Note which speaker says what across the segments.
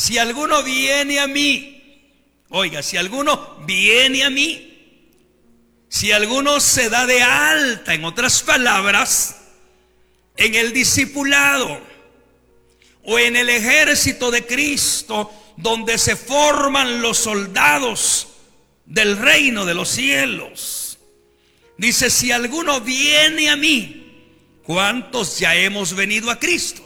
Speaker 1: si alguno viene a mí, oiga, si alguno viene a mí, si alguno se da de alta, en otras palabras, en el discipulado o en el ejército de Cristo, donde se forman los soldados del reino de los cielos. Dice, si alguno viene a mí, ¿cuántos ya hemos venido a Cristo?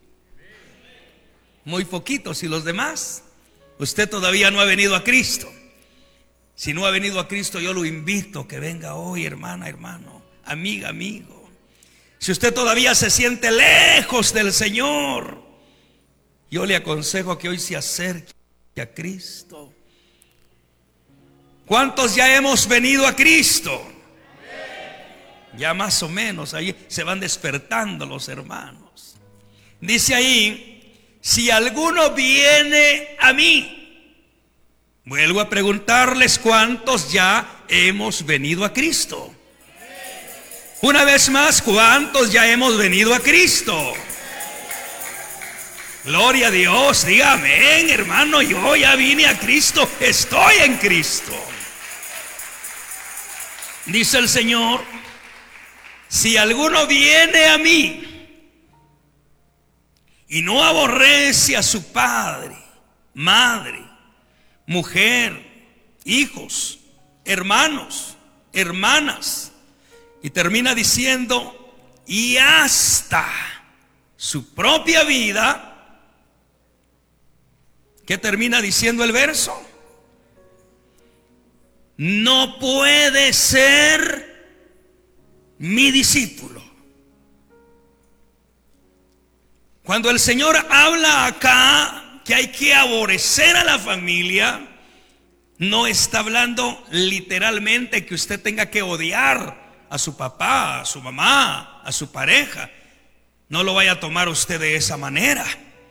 Speaker 1: Muy poquitos. ¿Y los demás? Usted todavía no ha venido a Cristo. Si no ha venido a Cristo, yo lo invito que venga hoy, hermana, hermano, amiga, amigo. Si usted todavía se siente lejos del Señor, yo le aconsejo que hoy se acerque a Cristo. ¿Cuántos ya hemos venido a Cristo? Ya más o menos, ahí se van despertando los hermanos. Dice ahí, si alguno viene a mí. Vuelvo a preguntarles, ¿cuántos ya hemos venido a Cristo? Una vez más, ¿cuántos ya hemos venido a Cristo? Gloria a Dios, dígame, hermano, yo ya vine a Cristo, estoy en Cristo. Dice el Señor, si alguno viene a mí y no aborrece a su padre, madre, mujer, hijos, hermanos, hermanas, y termina diciendo, y hasta su propia vida. ¿Qué termina diciendo el verso? No puede ser mi discípulo. Cuando el Señor habla acá que hay que aborrecer a la familia, no está hablando literalmente que usted tenga que odiar a su papá, a su mamá, a su pareja. No lo vaya a tomar usted de esa manera.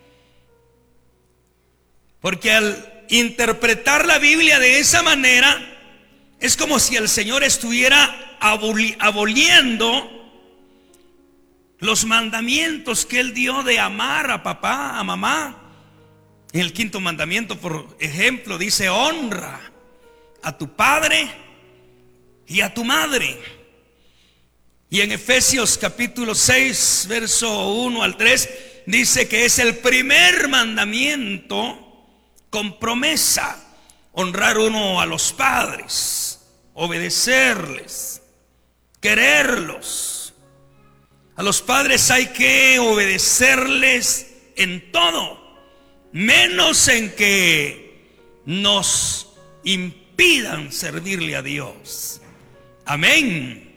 Speaker 1: Porque al interpretar la Biblia de esa manera, es como si el Señor estuviera aboliendo los mandamientos que Él dio de amar a papá, a mamá. En el 5.º mandamiento, por ejemplo, dice, honra a tu padre y a tu madre. Y en Efesios capítulo 6, verso 1 al 3, dice que es el primer mandamiento con promesa, honrar uno a los padres, obedecerles, quererlos. A los padres hay que obedecerles en todo, menos en que nos impidan servirle a Dios. Amén.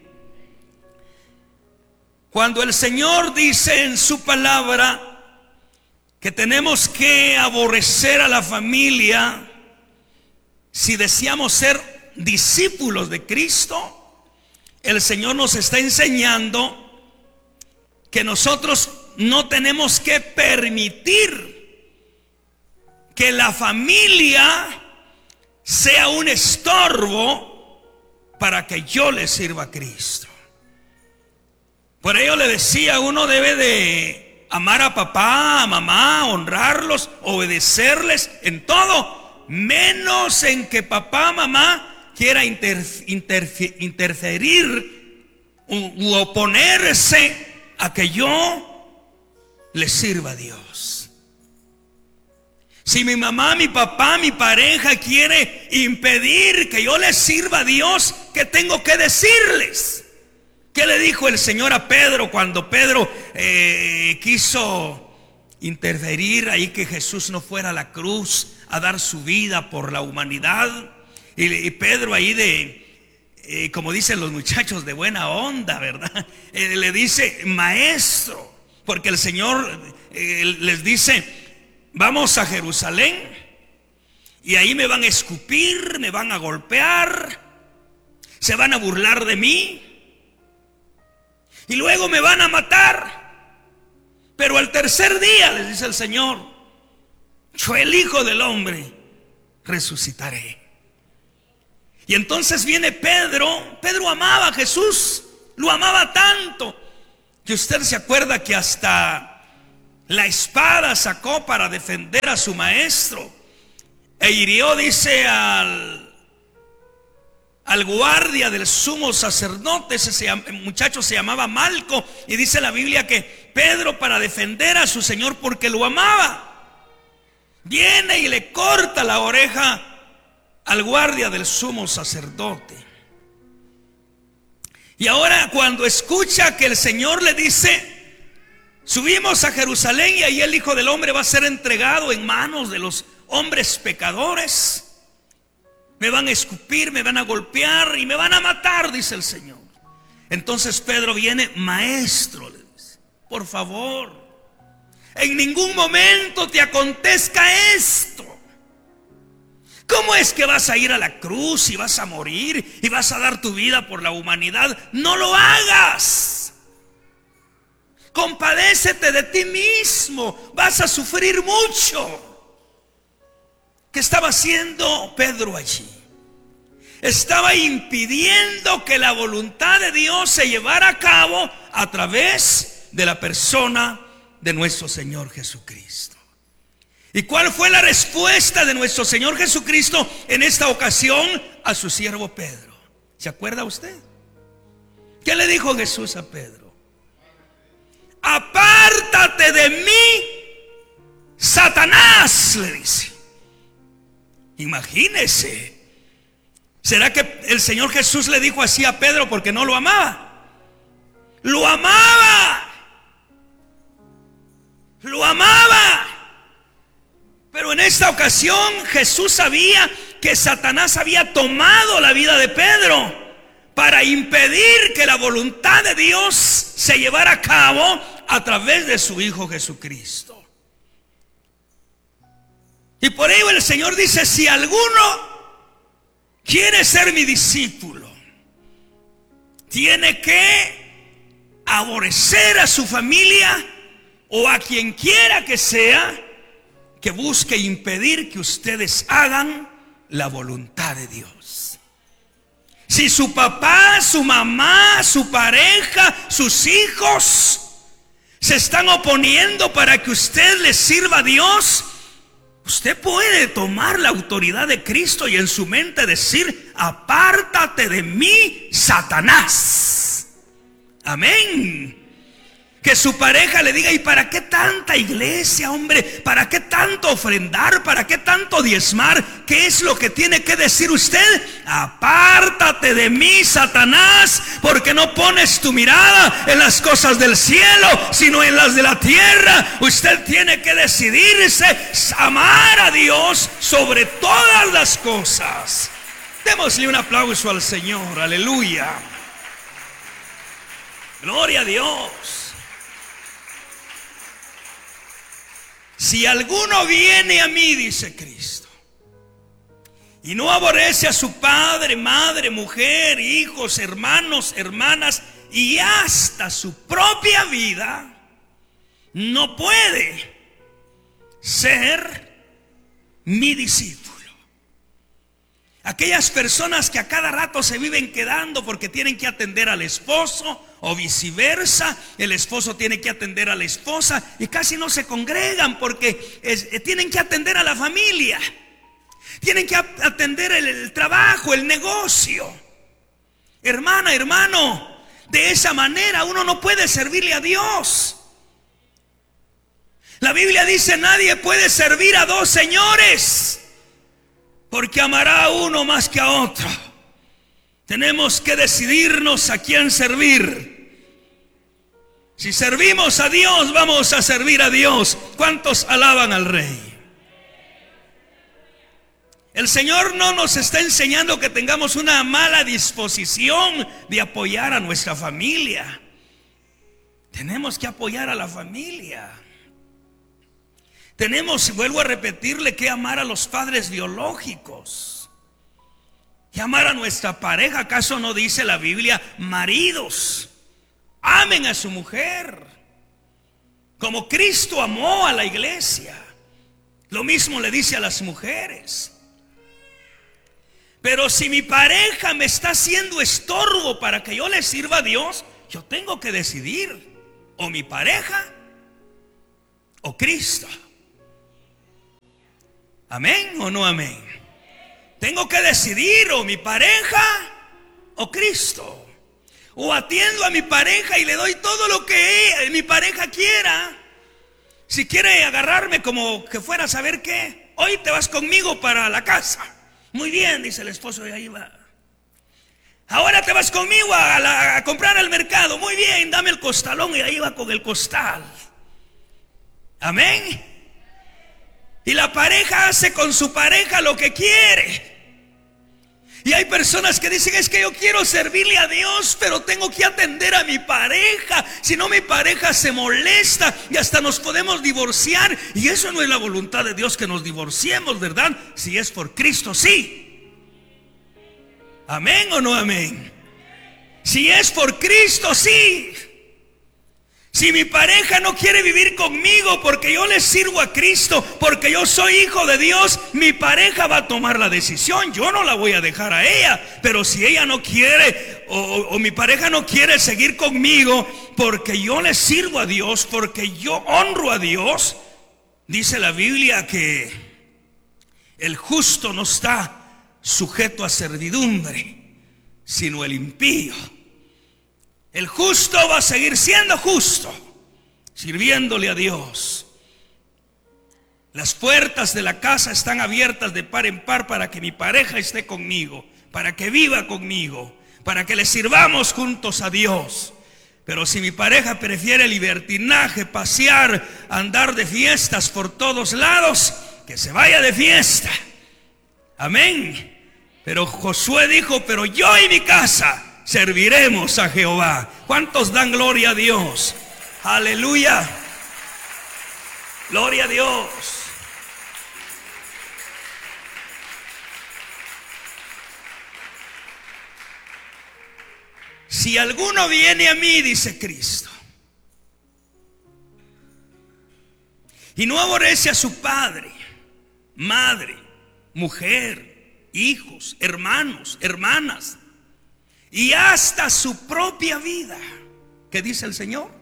Speaker 1: Cuando el Señor dice en su palabra que tenemos que aborrecer a la familia, si deseamos ser discípulos de Cristo, el Señor nos está enseñando que nosotros no tenemos que permitir que la familia sea un estorbo para que yo le sirva a Cristo. Por ello le decía, uno debe de amar a papá, a mamá, honrarlos, obedecerles en todo, menos en que papá, mamá quiera interferir u oponerse a que yo le sirva a Dios. Si mi mamá, mi papá, mi pareja quiere impedir que yo le sirva a Dios, ¿qué tengo que decirles? ¿Qué le dijo el Señor a Pedro cuando Pedro quiso interferir ahí que Jesús no fuera a la cruz a dar su vida por la humanidad? Y Pedro ahí como dicen los muchachos, de buena onda, ¿verdad? Le dice, maestro, porque el Señor les dice, vamos a Jerusalén y ahí me van a escupir, me van a golpear, se van a burlar de mí y luego me van a matar, pero al tercer día, les dice el Señor, yo, el Hijo del Hombre, resucitaré. Y entonces viene Pedro. Pedro amaba a Jesús, lo amaba tanto que usted se acuerda que hasta la espada sacó para defender a su maestro e hirió, dice, al guardia del sumo sacerdote. Ese muchacho se llamaba Malco, y dice la Biblia que Pedro, para defender a su Señor porque lo amaba, viene y le corta la oreja al guardia del sumo sacerdote. Y ahora, cuando escucha que el Señor le dice: subimos a Jerusalén y ahí el Hijo del Hombre va a ser entregado en manos de los hombres pecadores, me van a escupir, me van a golpear y me van a matar, dice el Señor. Entonces Pedro viene: maestro, le dice, por favor, en ningún momento te acontezca esto. ¿Cómo es que vas a ir a la cruz y vas a morir y vas a dar tu vida por la humanidad? No lo hagas. Compadécete de ti mismo, vas a sufrir mucho. ¿Qué estaba haciendo Pedro allí? Estaba impidiendo que la voluntad de Dios se llevara a cabo a través de la persona de nuestro Señor Jesucristo. ¿Y cuál fue la respuesta de nuestro Señor Jesucristo en esta ocasión a su siervo Pedro? ¿Se acuerda usted? ¿Qué le dijo Jesús a Pedro? Apártate de mí, Satanás, le dice. Imagínese. ¿Será que el Señor Jesús le dijo así a Pedro porque no lo amaba? Lo amaba. Lo amaba. Pero en esta ocasión Jesús sabía que Satanás había tomado la vida de Pedro para impedir que la voluntad de Dios se llevara a cabo a través de su Hijo Jesucristo. Y por ello el Señor dice: si alguno quiere ser mi discípulo, tiene que aborrecer a su familia o a quien quiera que sea, que busque impedir que ustedes hagan la voluntad de Dios. Si su papá, su mamá, su pareja, sus hijos se están oponiendo para que usted les sirva a Dios, usted puede tomar la autoridad de Cristo y en su mente decir: apártate de mí, Satanás. Amén. Que su pareja le diga: ¿y para qué tanta iglesia, hombre? ¿Para qué tanto ofrendar? ¿Para qué tanto diezmar? ¿Qué es lo que tiene que decir usted? Apártate de mí, Satanás, porque no pones tu mirada en las cosas del cielo, sino en las de la tierra. Usted tiene que decidirse amar a Dios sobre todas las cosas. Démosle un aplauso al Señor. Aleluya. Gloria a Dios. Si alguno viene a mí, dice Cristo, y no aborrece a su padre, madre, mujer, hijos, hermanos, hermanas y hasta su propia vida, no puede ser mi discípulo. Aquellas personas que a cada rato se viven quedando porque tienen que atender al esposo, o viceversa, el esposo tiene que atender a la esposa y casi no se congregan porque tienen que atender a la familia, tienen que atender el trabajo, el negocio. Hermana, hermano, de esa manera uno no puede servirle a Dios. La Biblia dice: nadie puede servir a dos señores, porque amará a uno más que a otro. Tenemos que decidirnos a quién servir. Si servimos a Dios, vamos a servir a Dios. ¿Cuántos alaban al Rey? El Señor no nos está enseñando que tengamos una mala disposición de apoyar a nuestra familia. Tenemos que apoyar a la familia. Tenemos, vuelvo a repetirle, que amar a los padres biológicos, que amar a nuestra pareja. ¿Acaso no dice la Biblia: maridos, amen a su mujer como Cristo amó a la iglesia? Lo mismo le dice a las mujeres. Pero si mi pareja me está haciendo estorbo para que yo le sirva a Dios, yo tengo que decidir: o mi pareja o Cristo? ¿Amén o no amén? Tengo que decidir, o mi pareja o Cristo. O atiendo a mi pareja y le doy todo lo que mi pareja quiera. Si quiere agarrarme como que fuera a saber qué, hoy te vas conmigo para la casa. Muy bien, dice el esposo, y ahí va. Ahora te vas conmigo a comprar al mercado. Muy bien, dame el costalón, y ahí va con el costal. Amén. Y la pareja hace con su pareja lo que quiere. Y hay personas que dicen: es que yo quiero servirle a Dios, pero tengo que atender a mi pareja. Si no, mi pareja se molesta y hasta nos podemos divorciar. Y eso no es la voluntad de Dios, que nos divorciemos, ¿verdad? Si es por Cristo, sí. ¿Amén o no amén? Si es por Cristo, sí. Si mi pareja no quiere vivir conmigo porque yo le sirvo a Cristo, porque yo soy hijo de Dios, mi pareja va a tomar la decisión. Yo no la voy a dejar a ella. Pero si ella no quiere, o mi pareja no quiere seguir conmigo porque yo le sirvo a Dios, porque yo honro a Dios, dice la Biblia que el justo no está sujeto a servidumbre, sino el impío. El justo va a seguir siendo justo, sirviéndole a Dios. Las puertas de la casa están abiertas de par en par para que mi pareja esté conmigo, para que viva conmigo, para que le sirvamos juntos a Dios. Pero si mi pareja prefiere libertinaje, pasear, andar de fiestas por todos lados, que se vaya de fiesta. Amén. Pero Josué dijo: pero yo y mi casa serviremos a Jehová. ¿Cuántos dan gloria a Dios? Aleluya. Gloria a Dios. Si alguno viene a mí, dice Cristo, y no aborrece a su padre, madre, mujer, hijos, hermanos, hermanas, y hasta su propia vida, ¿qué dice el Señor?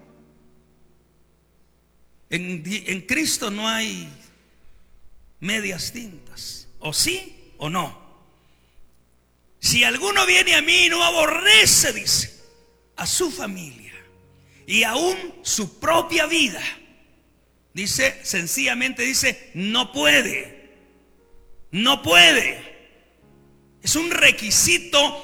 Speaker 1: En Cristo no hay medias tintas, o sí o no. Si alguno viene a mí y no aborrece, dice, a su familia y aún su propia vida, dice, sencillamente dice, no puede. No puede. Es un requisito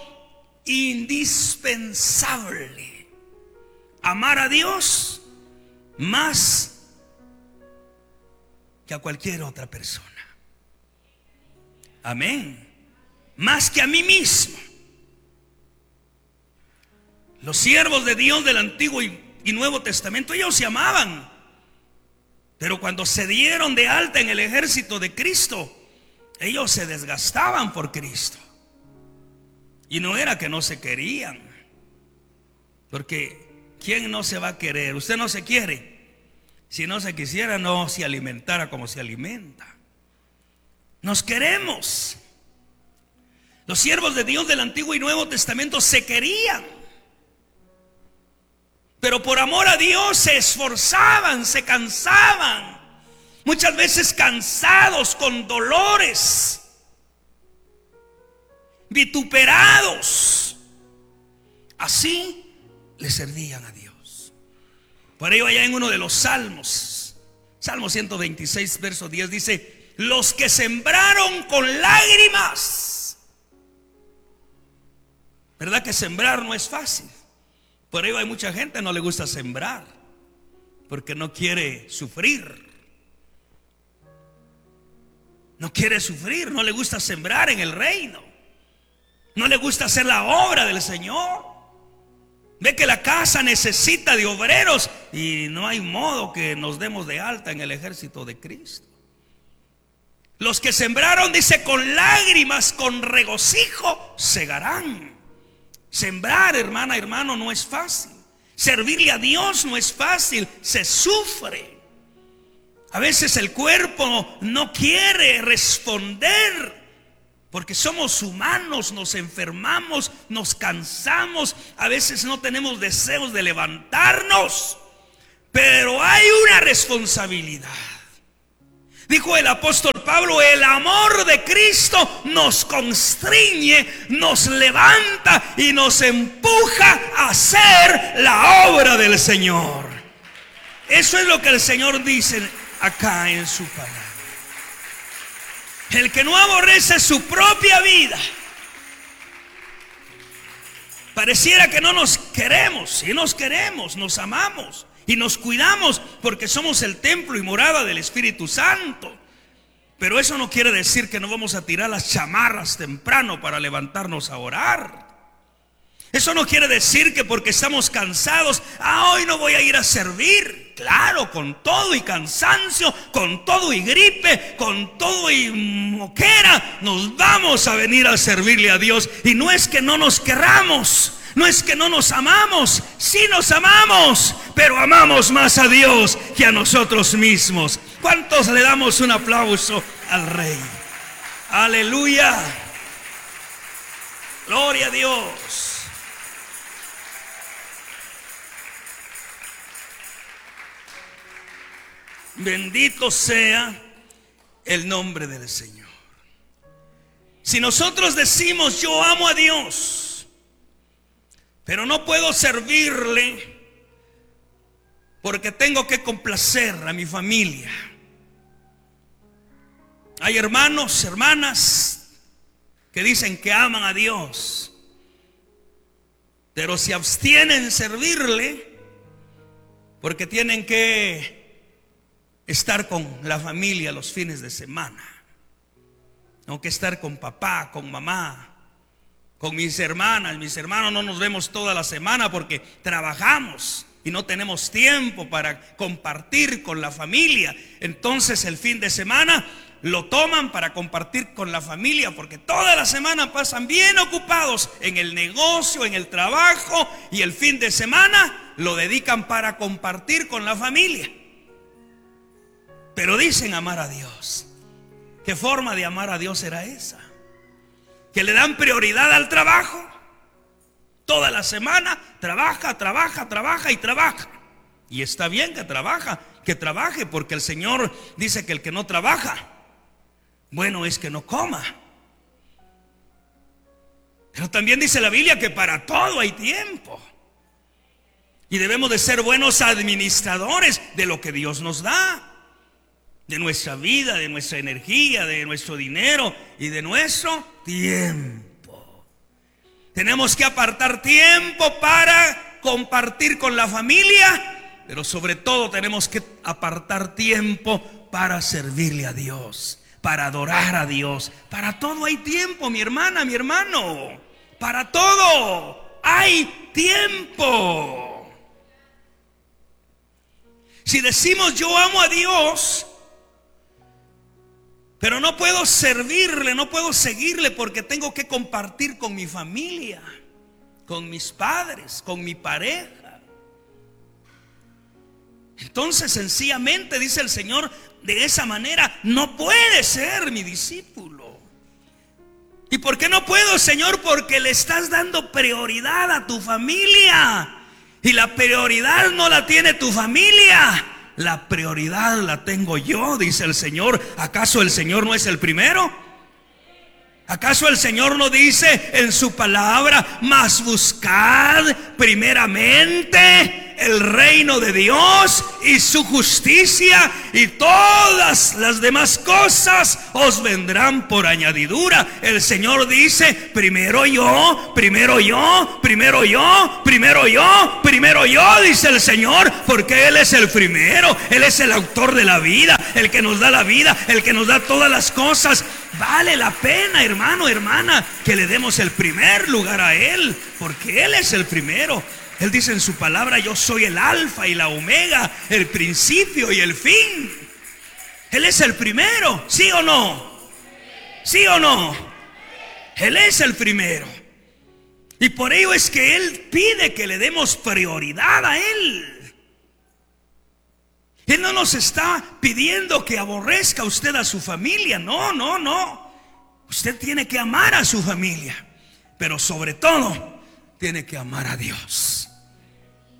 Speaker 1: indispensable amar a Dios más que a cualquier otra persona. Amén. Más que a mí mismo. Los siervos de Dios del Antiguo y Nuevo Testamento, ellos se amaban, pero cuando se dieron de alta en el ejército de Cristo, ellos se desgastaban por Cristo. Y no era que no se querían, porque ¿quién no se va a querer? Usted no se quiere. Si no se quisiera, no se alimentara como se alimenta. Nos queremos. Los siervos de Dios del Antiguo y Nuevo Testamento se querían, pero por amor a Dios se esforzaban, se cansaban, muchas veces cansados, con dolores, vituperados. Así le servían a Dios. Por ello, allá en uno de los salmos, Salmo 126, verso 10, dice: los que sembraron con lágrimas. ¿Verdad que sembrar no es fácil? Por ello hay mucha gente que no le gusta sembrar, porque no quiere sufrir. No quiere sufrir, no le gusta sembrar en el reino. No le gusta hacer la obra del Señor. Ve que la casa necesita de obreros y no hay modo que nos demos de alta en el ejército de Cristo. Los que sembraron, dice, con lágrimas, con regocijo, segarán. Sembrar, hermana, hermano, no es fácil. Servirle a Dios no es fácil, se sufre. A veces el cuerpo no quiere responder, porque somos humanos, nos enfermamos, nos cansamos, a veces no tenemos deseos de levantarnos. pero hay una responsabilidad. Dijo el apóstol Pablo: el amor de Cristo nos constriñe, nos levanta y nos empuja a hacer la obra del Señor. Eso es lo que el Señor dice acá en su palabra. El que no aborrece su propia vida. Pareciera que no nos queremos. Sí nos queremos, nos amamos y nos cuidamos porque somos el templo y morada del Espíritu Santo. Pero eso no quiere decir que no vamos a tirar las chamarras temprano para levantarnos a orar. Eso no quiere decir que porque estamos cansados, hoy no voy a ir a servir. Claro, con todo y cansancio, con todo y gripe, con todo y moquera, nos vamos a venir a servirle a Dios. Y no es que no nos querramos, no es que no nos amamos, sí nos amamos, pero amamos más a Dios que a nosotros mismos. ¿Cuántos le damos un aplauso al Rey? Aleluya. Gloria a Dios. Bendito sea el nombre del Señor. Si nosotros decimos: yo amo a Dios, pero no puedo servirle porque tengo que complacer a mi familia. Hay hermanos, hermanas que dicen que aman a Dios, pero se abstienen en servirle porque tienen que estar con la familia los fines de semana. Tengo que estar con papá, con mamá, con mis hermanas. Mis hermanos no nos vemos toda la semana porque trabajamos y no tenemos tiempo para compartir con la familia. Entonces el fin de semana lo toman para compartir con la familia, porque toda la semana pasan bien ocupados en el negocio, en el trabajo, y el fin de semana lo dedican para compartir con la familia. Pero dicen amar a Dios. ¿Qué forma de amar a Dios será esa? Que le dan prioridad al trabajo. Toda la semana trabaja, trabaja, trabaja y trabaja. Y está bien que trabaje, porque el Señor dice que el que no trabaja, bueno es que no coma. Pero también dice la Biblia que para todo hay tiempo. Y debemos de ser buenos administradores de lo que Dios nos da, de nuestra vida, de nuestra energía, de nuestro dinero y de nuestro tiempo. Tenemos que apartar tiempo para compartir con la familia, pero sobre todo tenemos que apartar tiempo para servirle a Dios, para adorar a Dios. Para todo hay tiempo, mi hermana, mi hermano. Para todo hay tiempo. Si decimos yo amo a Dios, pero no puedo servirle, no puedo seguirle porque tengo que compartir con mi familia, con mis padres, con mi pareja, entonces sencillamente dice el Señor, de esa manera no puede ser mi discípulo. ¿Y por qué no puedo, Señor? Porque le estás dando prioridad a tu familia, y la prioridad no la tiene tu familia, la prioridad la tengo yo, dice el Señor. ¿Acaso el Señor no es el primero? ¿Acaso el Señor no dice en su palabra: mas buscad primeramente el reino de Dios y su justicia, y todas las demás cosas os vendrán por añadidura? El Señor dice: primero yo, primero yo, primero yo, primero yo, primero yo, dice el Señor, porque Él es el primero, Él es el autor de la vida, el que nos da la vida, el que nos da todas las cosas. Vale la pena, hermano, hermana, que le demos el primer lugar a Él, porque Él es el primero. Él dice en su palabra: yo soy el alfa y la omega, el principio y el fin. Él es el primero, ¿sí o no? ¿Sí o no? Él es el primero. Y por ello es que Él pide que le demos prioridad a Él. Él no nos está pidiendo que aborrezca usted a su familia. No, no, no. Usted tiene que amar a su familia, pero sobre todo tiene que amar a Dios.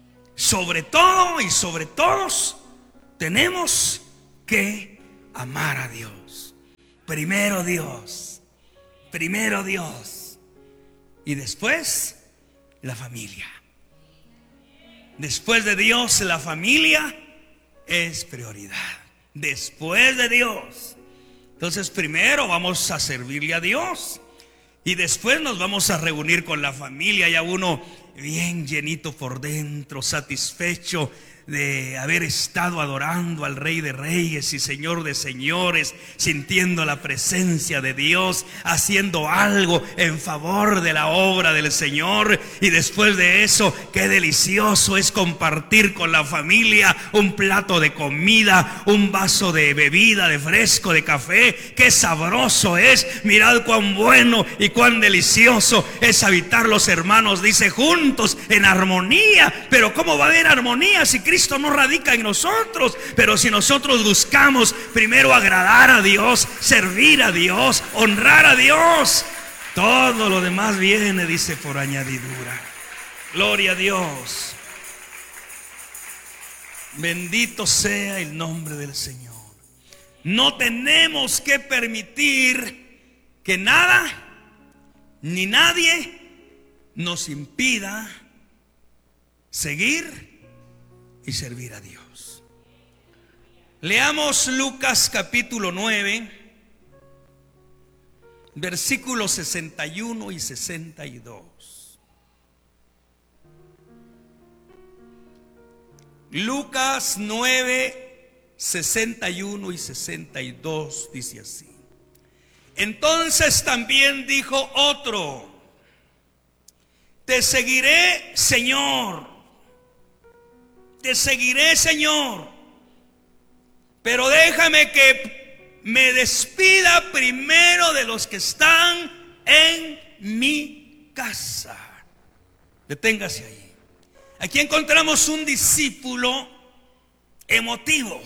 Speaker 1: sobre todo y sobre todos, tenemos que amar a Dios. Primero Dios, primero Dios, y después la familia. Después de Dios, la familia es prioridad. Después de Dios. Entonces primero vamos a servirle a Dios y después nos vamos a reunir con la familia, ya uno bien llenito por dentro, satisfecho de haber estado adorando al Rey de Reyes y Señor de Señores, sintiendo la presencia de Dios, haciendo algo en favor de la obra del Señor. Y después de eso, qué delicioso es compartir con la familia un plato de comida, un vaso de bebida, de fresco, de café. Qué sabroso es, mirad cuán bueno y cuán delicioso es habitar los hermanos, dice, juntos en armonía. Pero ¿cómo va a haber armonía si Cristo no radica en nosotros? Pero si nosotros buscamos primero agradar a Dios, servir a Dios, honrar a Dios, todo lo demás viene, dice, por añadidura. Gloria a Dios. Bendito sea el nombre del Señor. No tenemos que permitir que nada ni nadie nos impida seguir y servir a Dios. Leamos Lucas capítulo 9, versículos 61 y 62. Lucas 9, 61 y 62 dice así: entonces también dijo otro: te seguiré, Señor, te seguiré, Señor, pero déjame que me despida primero de los que están en mi casa. Deténgase ahí. Aquí encontramos un discípulo emotivo,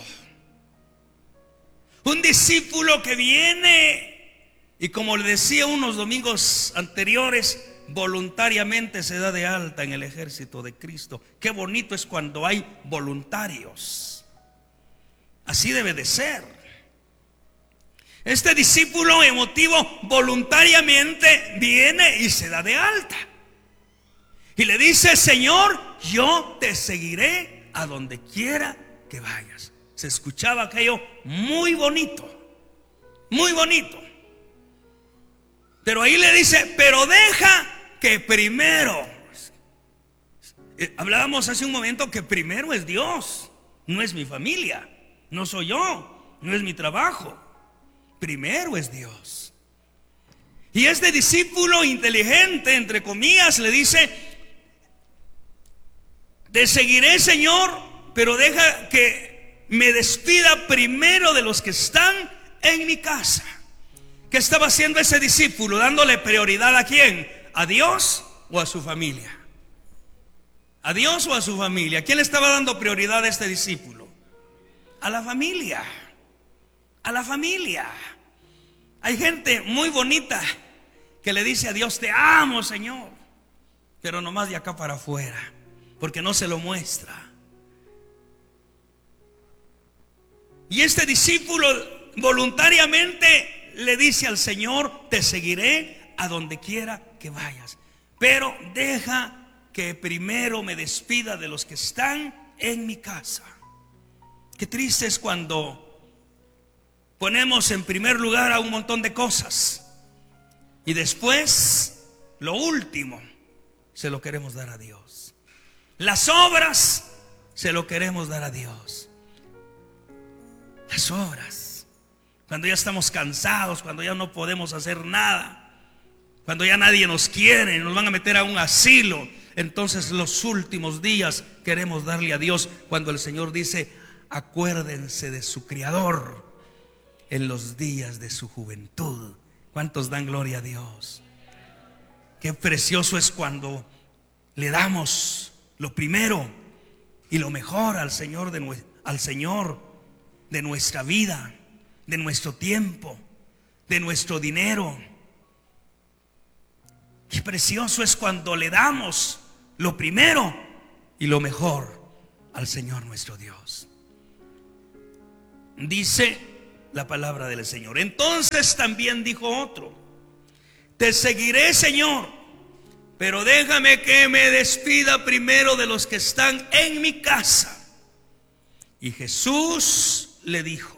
Speaker 1: un discípulo que viene y, como le decía unos domingos anteriores, voluntariamente se da de alta en el ejército de Cristo. Qué bonito es cuando hay voluntarios. Así debe de ser. Este discípulo emotivo voluntariamente viene y se da de alta y le dice: Señor, yo te seguiré a donde quiera que vayas. Se escuchaba aquello muy bonito, muy bonito. Pero ahí le dice: pero deja que primero, hablábamos hace un momento que primero es Dios, no es mi familia, no soy yo, no es mi trabajo, primero es Dios. Y este discípulo inteligente, entre comillas, le dice: te seguiré, Señor, pero deja que me despida primero de los que están en mi casa. ¿Qué estaba haciendo ese discípulo? Dándole prioridad ¿a quién? ¿A Dios o a su familia? ¿A Dios o a su familia? ¿A quién le estaba dando prioridad a este discípulo? A la familia. A la familia. Hay gente muy bonita que le dice a Dios: te amo, Señor, pero nomás de acá para afuera, porque no se lo muestra. Y este discípulo voluntariamente le dice al Señor: te seguiré a donde quiera que vayas, pero deja que primero me despida de los que están en mi casa. Qué triste es cuando ponemos en primer lugar a un montón de cosas y después lo último se lo queremos dar a Dios. Las obras se lo queremos dar a Dios. Las obras, cuando ya estamos cansados, cuando ya no podemos hacer nada, cuando ya nadie nos quiere, nos van a meter a un asilo, entonces los últimos días queremos darle a Dios, cuando el Señor dice: acuérdense de su Criador en los días de su juventud. ¿Cuántos dan gloria a Dios? Qué precioso es cuando le damos lo primero y lo mejor al Señor de nuestra vida, de nuestro tiempo, de nuestro dinero. Qué precioso es cuando le damos lo primero y lo mejor al Señor nuestro Dios. Dice la palabra del Señor. Entonces también dijo otro: te seguiré, Señor, pero déjame que me despida primero de los que están en mi casa. Y Jesús le dijo: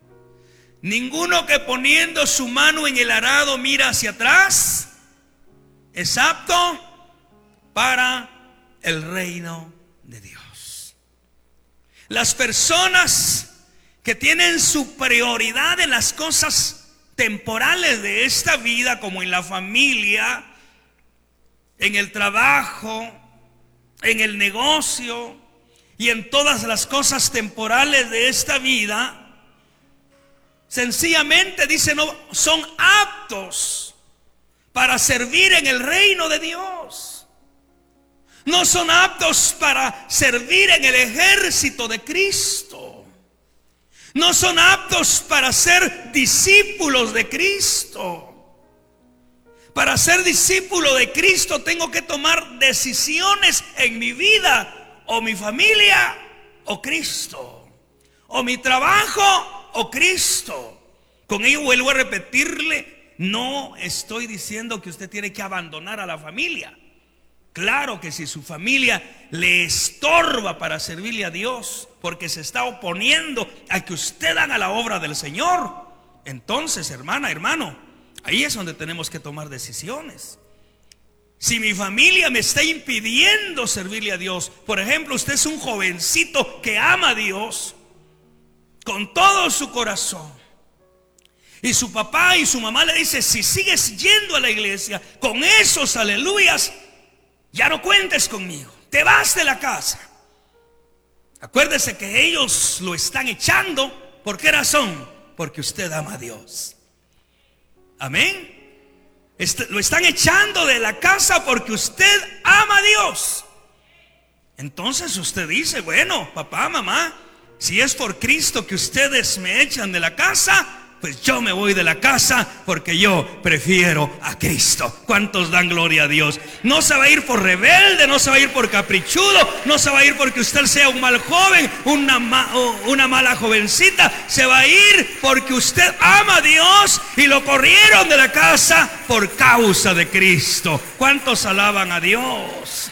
Speaker 1: ninguno que poniendo su mano en el arado mira hacia atrás es apto para el reino de Dios. Las personas que tienen su prioridad en las cosas temporales de esta vida, como en la familia, en el trabajo, en el negocio y en todas las cosas temporales de esta vida, sencillamente dice, no son aptos para servir en el reino de Dios. No son aptos para servir en el ejército de Cristo. No son aptos para ser discípulos de Cristo. Para ser discípulo de Cristo tengo que tomar decisiones en mi vida, o mi familia o Cristo, o mi trabajo o Cristo. Con ello vuelvo a repetirle, no estoy diciendo que usted tiene que abandonar a la familia. Claro que si su familia le estorba para servirle a Dios, porque se está oponiendo a que usted haga la obra del Señor, entonces, hermana, hermano, ahí es donde tenemos que tomar decisiones. Si mi familia me está impidiendo servirle a Dios, por ejemplo, usted es un jovencito que ama a Dios con todo su corazón, y su papá y su mamá le dicen: si sigues yendo a la iglesia con esos aleluyas, ya no cuentes conmigo, te vas de la casa. Acuérdese que ellos lo están echando. ¿Por qué razón? Porque usted ama a Dios. Amén. Lo están echando de la casa porque usted ama a Dios. Entonces usted dice: bueno, papá, mamá, si es por Cristo que ustedes me echan de la casa, pues yo me voy de la casa porque yo prefiero a Cristo. ¿Cuántos dan gloria a Dios? No se va a ir por rebelde, no se va a ir por caprichudo, no se va a ir porque usted sea un mal joven, una mala jovencita. Se va a ir porque usted ama a Dios y lo corrieron de la casa por causa de Cristo. ¿Cuántos alaban a Dios?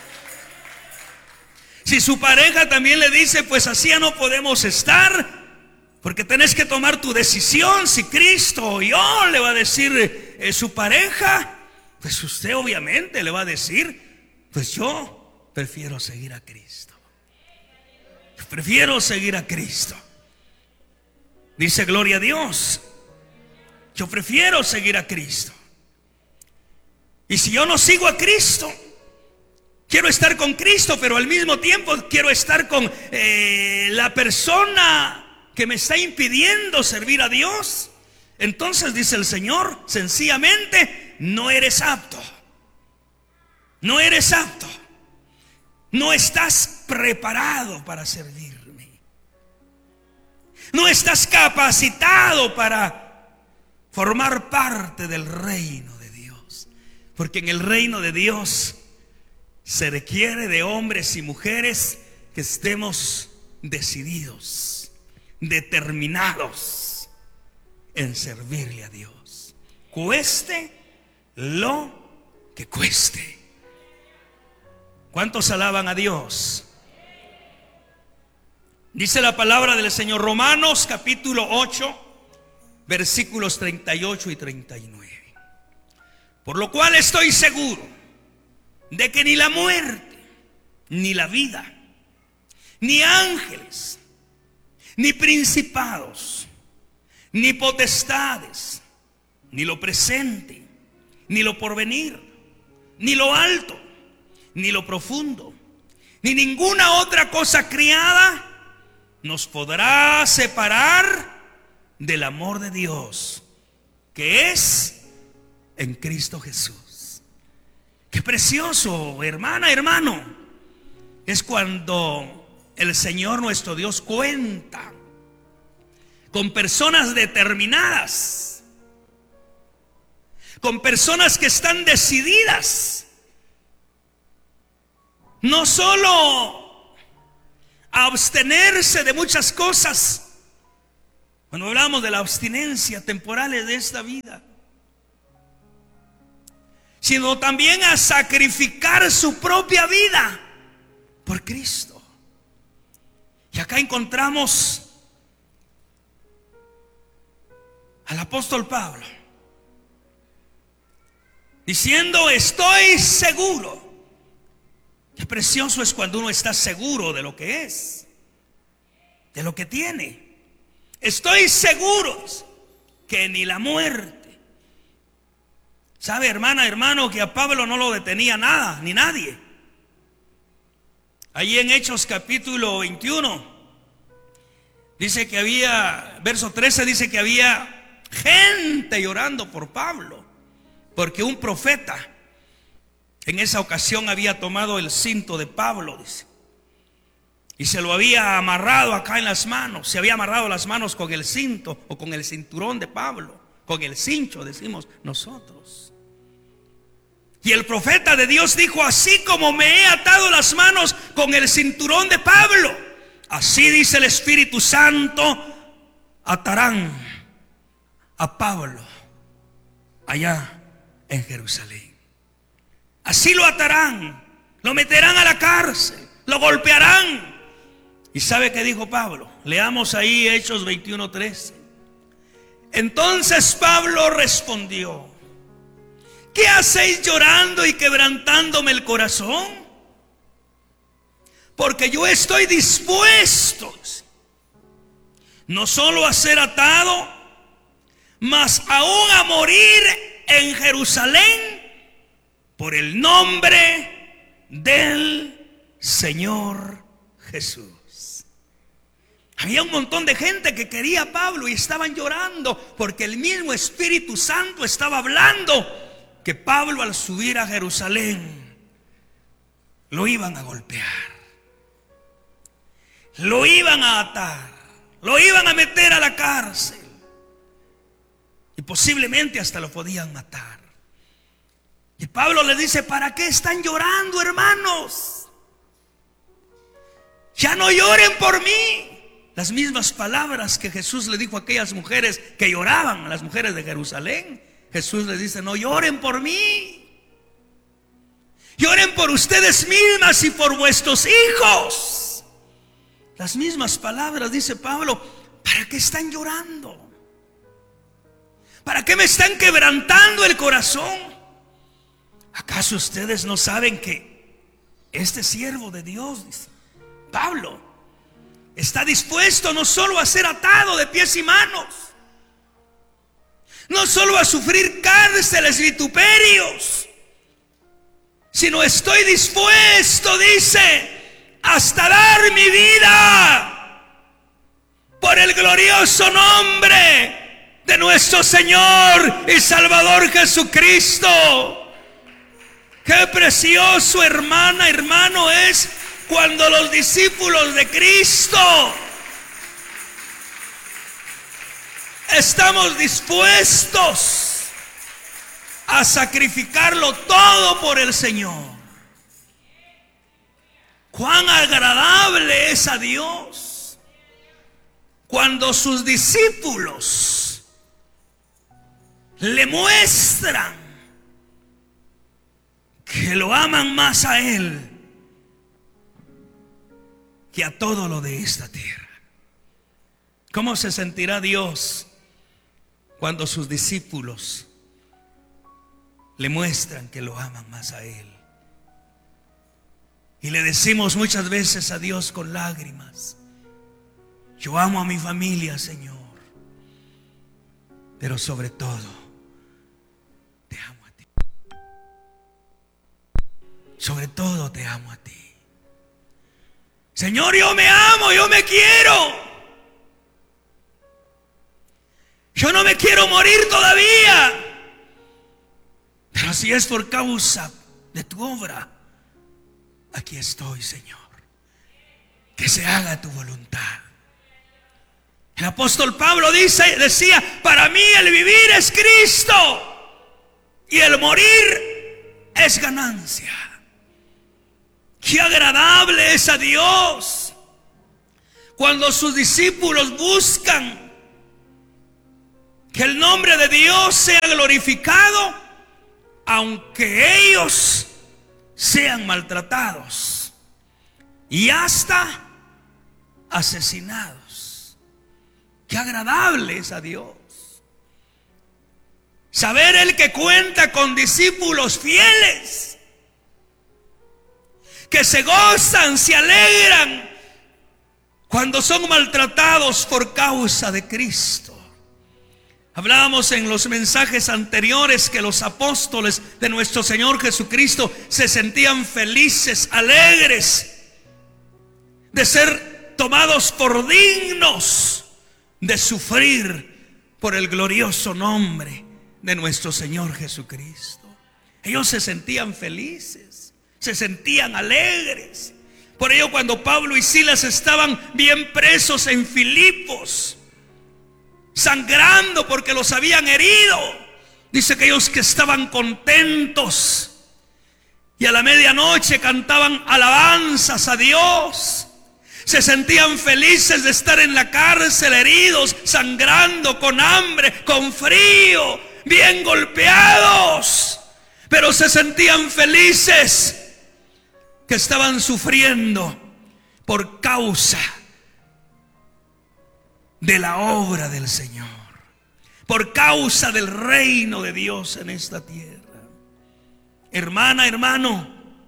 Speaker 1: Si su pareja también le dice: pues así ya no podemos estar, porque tenés que tomar tu decisión, si Cristo o yo, le va a decir su pareja, pues usted obviamente le va a decir: pues yo prefiero seguir a Cristo. Prefiero seguir a Cristo. Dice: gloria a Dios, yo prefiero seguir a Cristo. Y si yo no sigo a Cristo, quiero estar con Cristo, pero al mismo tiempo quiero estar con la persona que me está impidiendo servir a Dios, entonces dice el Señor, sencillamente no eres apto. No eres apto. No estás preparado para servirme. No estás capacitado para formar parte del reino de Dios. Porque en el reino de Dios se requiere de hombres y mujeres que estemos decididos, determinados en servirle a Dios, cueste lo que cueste. ¿Cuántos alaban a Dios? Dice la palabra del Señor, Romanos capítulo 8, versículos 38 y 39. Por lo cual estoy seguro de que ni la muerte, ni la vida, ni ángeles, ni principados, ni potestades, ni lo presente, ni lo porvenir, ni lo alto, ni lo profundo, ni ninguna otra cosa criada nos podrá separar del amor de Dios, que es en Cristo Jesús. Qué precioso, hermana, hermano, es cuando el Señor nuestro Dios cuenta con personas determinadas, con personas que están decididas, no solo a abstenerse de muchas cosas. Cuando hablamos de la abstinencia temporales de esta vida, sino también a sacrificar su propia vida por Cristo. Y acá encontramos al apóstol Pablo diciendo: estoy seguro. Qué precioso es cuando uno está seguro de lo que es, de lo que tiene. Estoy seguro que ni la muerte. ¿Sabe, hermana, hermano, que a Pablo no lo detenía nada, ni nadie? Allí en Hechos capítulo 21, dice que había, verso 13, dice que había gente llorando por Pablo, porque un profeta en esa ocasión había tomado el cinto de Pablo, dice, y se lo había amarrado acá en las manos. Se había amarrado las manos con el cinto o con el cinturón de Pablo, con el cincho, decimos nosotros. Y el profeta de Dios dijo: así como me he atado las manos con el cinturón de Pablo, así dice el Espíritu Santo, atarán a Pablo allá en Jerusalén. Así lo atarán, lo meterán a la cárcel, lo golpearán. ¿Y sabe qué dijo Pablo? Leamos ahí Hechos 21:13. Entonces Pablo respondió: ¿qué hacéis llorando y quebrantándome el corazón? Porque yo estoy dispuesto no solo a ser atado, mas aún a morir en Jerusalén por el nombre del Señor Jesús. Había un montón de gente que quería a Pablo y estaban llorando porque el mismo Espíritu Santo estaba hablando que Pablo, al subir a Jerusalén, lo iban a golpear, lo iban a atar, lo iban a meter a la cárcel y posiblemente hasta lo podían matar. Y Pablo le dice: ¿para qué están llorando, hermanos? Ya no lloren por mí. Las mismas palabras que Jesús le dijo a aquellas mujeres que lloraban, a las mujeres de Jerusalén. Jesús les dice: no lloren por mí, lloren por ustedes mismas y por vuestros hijos. Las mismas palabras dice Pablo: ¿para qué están llorando? ¿Para qué me están quebrantando el corazón? ¿Acaso ustedes no saben que este siervo de Dios, dice Pablo, está dispuesto no solo a ser atado de pies y manos, no solo a sufrir cárceles, vituperios, sino estoy dispuesto, dice, hasta dar mi vida por el glorioso nombre de nuestro Señor y Salvador Jesucristo? Qué precioso, hermana, hermano, es cuando los discípulos de Cristo estamos dispuestos a sacrificarlo todo por el Señor. Cuán agradable es a Dios cuando sus discípulos le muestran que lo aman más a Él que a todo lo de esta tierra. ¿Cómo se sentirá Dios cuando sus discípulos le muestran que lo aman más a Él? Y le decimos muchas veces a Dios con lágrimas: yo amo a mi familia, Señor, pero sobre todo te amo a ti. Sobre todo te amo a ti. Señor, yo me amo, yo me quiero. Yo no me quiero morir todavía, pero si es por causa de tu obra, aquí estoy, Señor. Que se haga tu voluntad. El apóstol Pablo decía: para mí el vivir es Cristo y el morir es ganancia. Qué agradable es a Dios Cuando sus discípulos buscan que el nombre de Dios sea glorificado, aunque ellos sean maltratados y hasta asesinados. Qué agradable es a Dios saber Él que cuenta con discípulos fieles, que se gozan, se alegran cuando son maltratados por causa de Cristo. Hablábamos en los mensajes anteriores que los apóstoles de nuestro Señor Jesucristo se sentían felices, alegres de ser tomados por dignos de sufrir por el glorioso nombre de nuestro Señor Jesucristo. Ellos se sentían felices, se sentían alegres. Por ello, cuando Pablo y Silas estaban bien presos en Filipos, sangrando porque los habían herido, dice que ellos que estaban contentos y a la medianoche cantaban alabanzas a Dios. Se sentían felices de estar en la cárcel, heridos, sangrando, con hambre, con frío, bien golpeados, pero se sentían felices que estaban sufriendo por causa de la obra del Señor, por causa del reino de Dios en esta tierra. Hermana, hermano,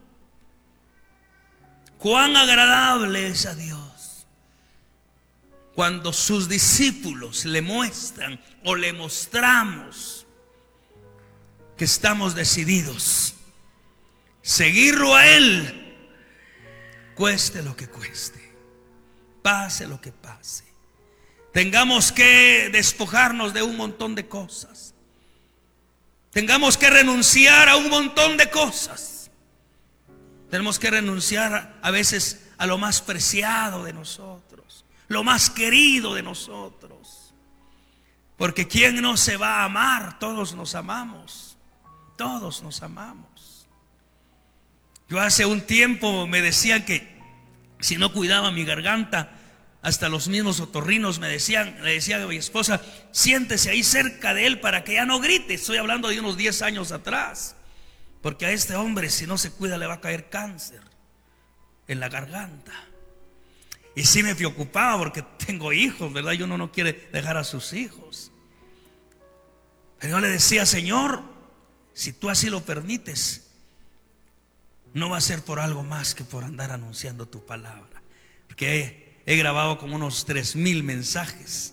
Speaker 1: cuán agradable es a Dios cuando sus discípulos le muestran o le mostramos que estamos decididos seguirlo a Él, cueste lo que cueste, pase lo que pase. Tengamos que despojarnos de un montón de cosas, tengamos que renunciar a un montón de cosas. Tenemos que renunciar a veces a lo más preciado de nosotros, lo más querido de nosotros. Porque ¿quién no se va a amar? Todos nos amamos, todos nos amamos. Yo hace un tiempo me decían que si no cuidaba mi garganta, hasta los mismos otorrinos le decían a mi esposa: siéntese ahí cerca de él para que ya no grite. Estoy hablando de unos 10 años atrás. Porque a este hombre, si no se cuida, le va a caer cáncer en la garganta. Y sí me preocupaba porque tengo hijos, ¿verdad? Y uno no quiere dejar a sus hijos. Pero yo le decía: Señor, si tú así lo permites, no va a ser por algo más que por andar anunciando tu palabra. Porque he grabado como unos 3,000 mensajes.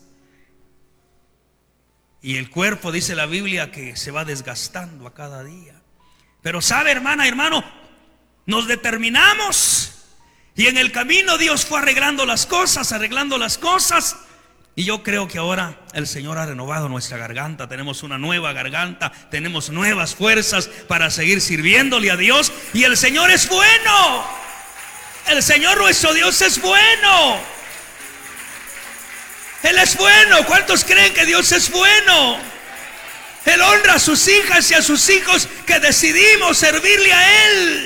Speaker 1: Y el cuerpo, dice la Biblia, que se va desgastando a cada día. Pero sabe, hermana, hermano, nos determinamos y en el camino Dios fue arreglando las cosas. Y yo creo que ahora el Señor ha renovado nuestra garganta. Tenemos una nueva garganta, tenemos nuevas fuerzas para seguir sirviéndole a Dios. Y el Señor es bueno. El Señor nuestro Dios es bueno. Él es bueno. ¿Cuántos creen que Dios es bueno? Él honra a sus hijas y a sus hijos que decidimos servirle a Él.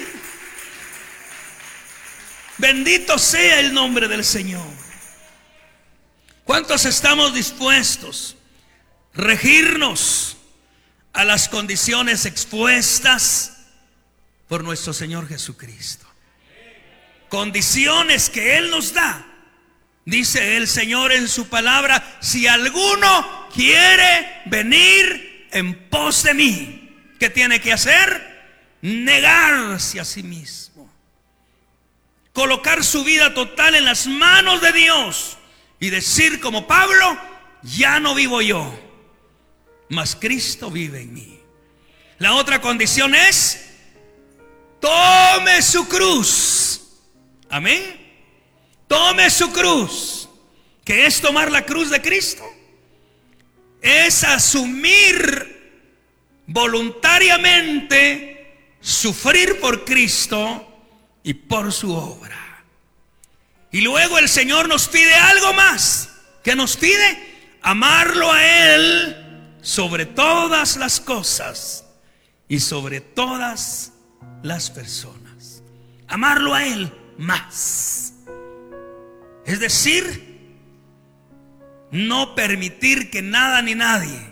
Speaker 1: Bendito sea el nombre del Señor. ¿Cuántos estamos dispuestos a regirnos a las condiciones expuestas por nuestro Señor Jesucristo? Condiciones que Él nos da. Dice el Señor en su palabra: si alguno quiere venir en pos de mí, ¿qué tiene que hacer? Negarse a sí mismo, colocar su vida total en las manos de Dios y decir como Pablo: ya no vivo yo, mas Cristo vive en mí. La otra condición es: tome su cruz. Amén. Tome su cruz. ¿Qué es tomar la cruz de Cristo? Es asumir voluntariamente, sufrir por Cristo y por su obra. Y luego el Señor nos pide algo más. ¿Qué nos pide? Amarlo a Él sobre todas las cosas y sobre todas las personas. Amarlo a Él más. Es decir, no permitir que nada ni nadie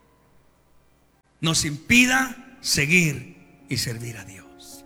Speaker 1: nos impida seguir y servir a Dios.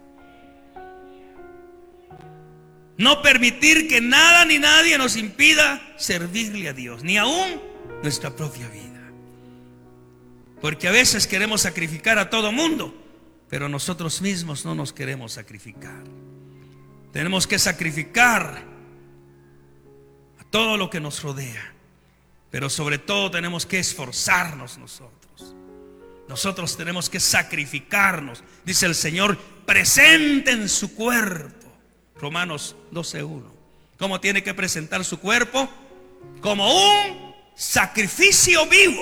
Speaker 1: No permitir que nada ni nadie nos impida servirle a Dios, ni aún nuestra propia vida. Porque a veces queremos sacrificar a todo mundo, pero nosotros mismos no nos queremos sacrificar. Tenemos que sacrificar a todo lo que nos rodea, pero sobre todo tenemos que esforzarnos nosotros. Nosotros tenemos que sacrificarnos. Dice el Señor: presenten su cuerpo. Romanos 12:1. ¿Cómo tiene que presentar su cuerpo? Como un sacrificio vivo,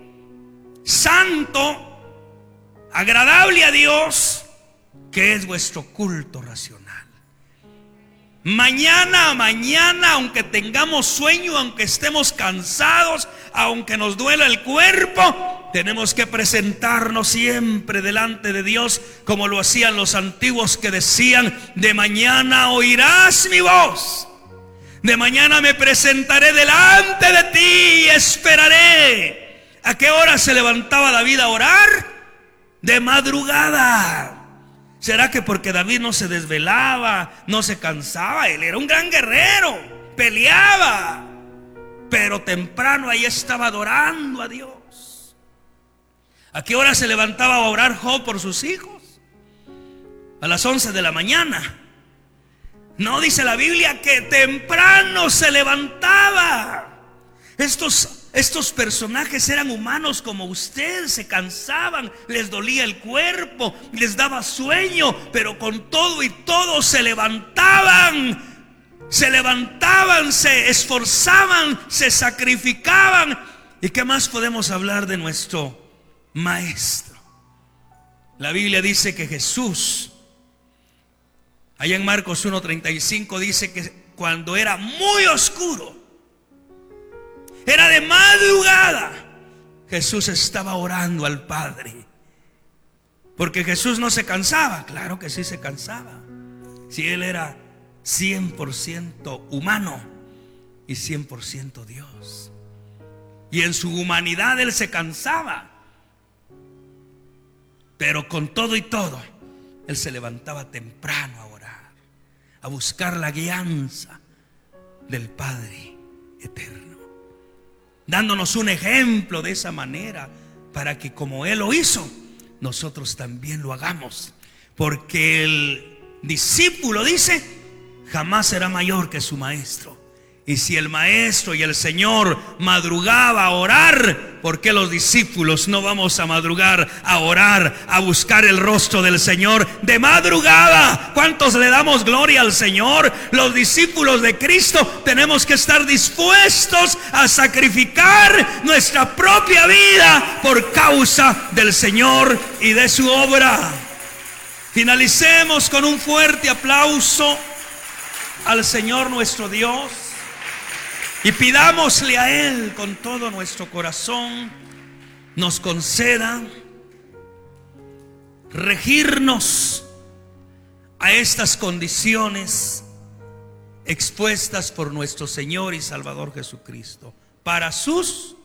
Speaker 1: santo, agradable a Dios, que es vuestro culto racional. Mañana a mañana, aunque tengamos sueño, aunque estemos cansados, aunque nos duela el cuerpo, tenemos que presentarnos siempre delante de Dios, como lo hacían los antiguos, que decían: de mañana oirás mi voz, de mañana me presentaré delante de ti y esperaré. ¿A qué hora se levantaba David a orar? De madrugada. ¿Será que porque David no se desvelaba, no se cansaba? Él era un gran guerrero, peleaba, pero temprano ahí estaba adorando a Dios. ¿A qué hora se levantaba a orar Job por sus hijos? A las 11 de la mañana. No, dice la Biblia que temprano se levantaba. Estos personajes eran humanos como usted, se cansaban, les dolía el cuerpo, les daba sueño, pero con todo y todo se levantaban, se esforzaban, se sacrificaban. ¿Y qué más podemos hablar de nuestro maestro? La Biblia dice que Jesús, allá en Marcos 1:35, dice que cuando era muy oscuro, era de madrugada, Jesús estaba orando al Padre. Porque Jesús no se cansaba. Claro que sí se cansaba. Si Él era 100% humano y 100% Dios. Y en su humanidad Él se cansaba. Pero con todo y todo, Él se levantaba temprano a orar, a buscar la guianza del Padre eterno, dándonos un ejemplo de esa manera, para que como Él lo hizo, nosotros también lo hagamos. Porque el discípulo, dice, jamás será mayor que su maestro. Y si el maestro y el Señor madrugaba a orar, ¿por qué los discípulos no vamos a madrugar a orar, a buscar el rostro del Señor de madrugada? ¿Cuántos le damos gloria al Señor? Los discípulos de Cristo tenemos que estar dispuestos a sacrificar nuestra propia vida por causa del Señor y de su obra. Finalicemos con un fuerte aplauso al Señor nuestro Dios. Y pidámosle a Él con todo nuestro corazón, nos conceda regirnos a estas condiciones expuestas por nuestro Señor y Salvador Jesucristo, para sus